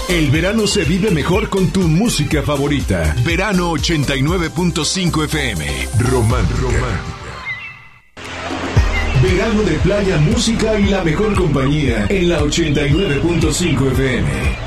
El verano se vive mejor con tu música favorita. Verano 89.5 FM. Romántica. Verano de playa, música y la mejor compañía en la 89.5 FM.